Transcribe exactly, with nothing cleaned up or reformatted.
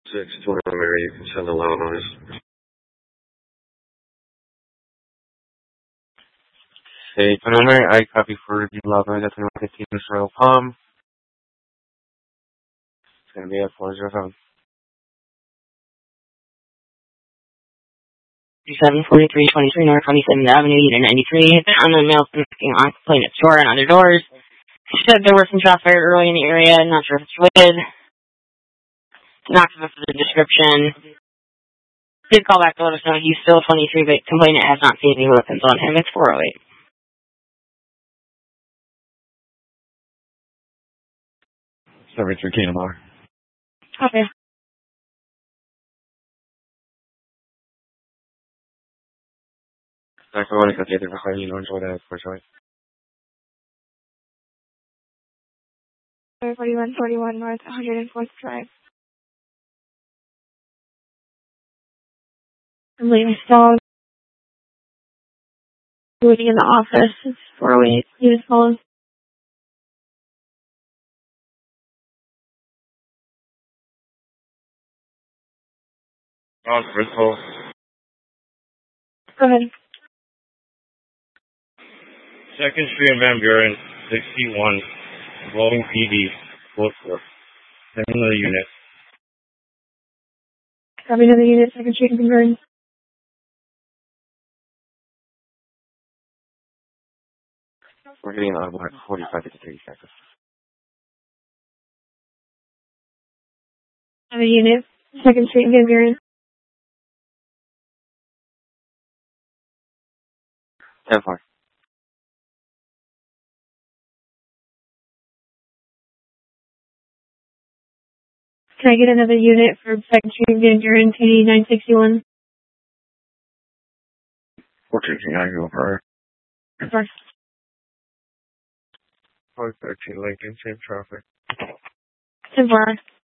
six twenty Mary, you can send a loud noise. Hey, twenty Mary, I copy for the loud noise at twenty-one fifteen Israel Palm. It's going to be at four zero seven. seven forty-three twenty-three North twenty-seventh Avenue, Unit ninety-three. Unknown male knocking on complainant store and other doors. She said there was some shots fired early in the area. Not sure if it's related. Not sure for the description. Did call back to let us know he's still twenty-three, but complainant has not seen any weapons on him. It's four oh eight. seventy-three Kingdom Bar. Okay. Back to one, because the other behind you, Orange, what else, for choice. forty-one forty-one North one hundred fourth Drive. I'm leaving stalled. Waiting in the office. It's four oh eight. Unit follows. On Bristol. Go ahead. Second Street and Van Buren, sixty-one, Rolling P D, fourth floor. Send another unit. Copy another unit, Second Street and Conversion. We're getting on about forty-five to thirty seconds. Another unit, Second Street and Van Buren. ten four. Can I get another unit for Second Street and Van Buren, K D nine sixty-one? fourteen, I go for Sorry. four thirteen Lincoln, same traffic. ten four.